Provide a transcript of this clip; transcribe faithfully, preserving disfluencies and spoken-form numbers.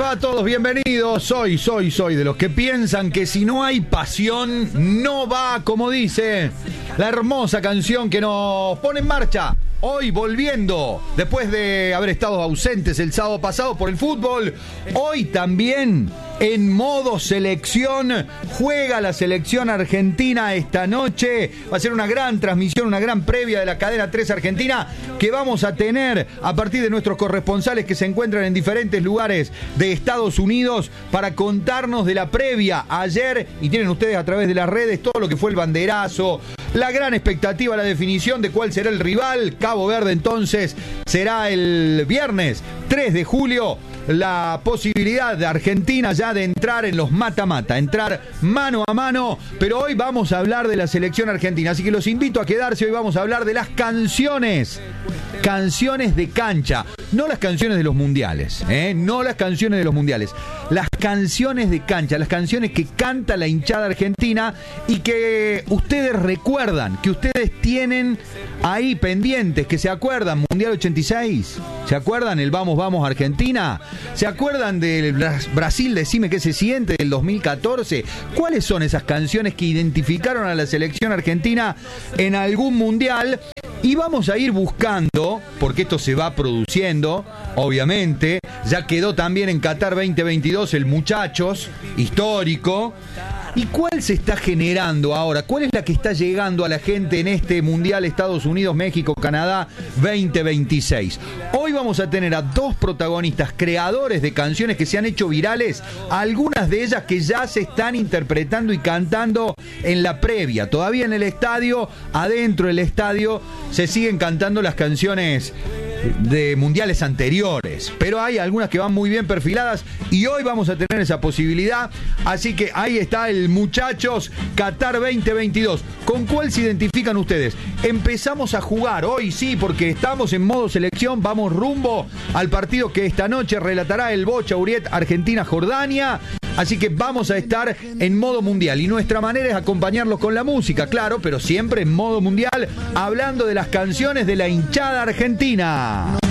va a todos? Bienvenidos. Soy, soy, soy de los que piensan que si no hay pasión, no va, como dice la hermosa canción que nos pone en marcha. Hoy volviendo, después de haber estado ausentes el sábado pasado por el fútbol, hoy también en modo selección, juega la selección argentina esta noche. Va a ser una gran transmisión, una gran previa de la cadena tres Argentina que vamos a tener a partir de nuestros corresponsales que se encuentran en diferentes lugares de Estados Unidos para contarnos de la previa ayer, y tienen ustedes a través de las redes todo lo que fue el banderazo, la gran expectativa, la definición de cuál será el rival. Cabo Verde entonces será el viernes tres de julio, la posibilidad de Argentina ya de entrar en los mata-mata, entrar mano a mano, pero hoy vamos a hablar de la selección argentina, así que los invito a quedarse. Hoy vamos a hablar de las canciones, canciones de cancha, no las canciones de los mundiales, ¿eh? no las canciones de los mundiales, las canciones de cancha, las canciones que canta la hinchada argentina y que ustedes recuerdan, que ustedes tienen ahí pendientes, que se acuerdan, Mundial ochenta y seis, ¿se acuerdan el Vamos, Vamos Argentina? ¿Se acuerdan del Brasil, decime qué se siente, del dos mil catorce? ¿Cuáles son esas canciones que identificaron a la selección argentina en algún mundial? Y vamos a ir buscando, porque esto se va produciendo, obviamente. Ya quedó también en Qatar veinte veintidós el Muchachos, histórico. ¿Y cuál se está generando ahora? ¿Cuál es la que está llegando a la gente en este Mundial Estados Unidos, México, Canadá veinte veintiséis? Hoy vamos a tener a dos protagonistas, creadores de canciones que se han hecho virales, algunas de ellas que ya se están interpretando y cantando en la previa. Todavía en el estadio, adentro del estadio, se siguen cantando las canciones de mundiales anteriores, pero hay algunas que van muy bien perfiladas y hoy vamos a tener esa posibilidad. Así que ahí está el Muchachos Qatar veinte veintidós. ¿Con cuál se identifican ustedes? Empezamos a jugar hoy, sí, porque estamos en modo selección. Vamos rumbo al partido que esta noche relatará el Bocha Uriet, Argentina-Jordania. Así que vamos a estar en modo mundial y nuestra manera es acompañarlos con la música, claro, pero siempre en modo mundial, hablando de las canciones de la hinchada argentina.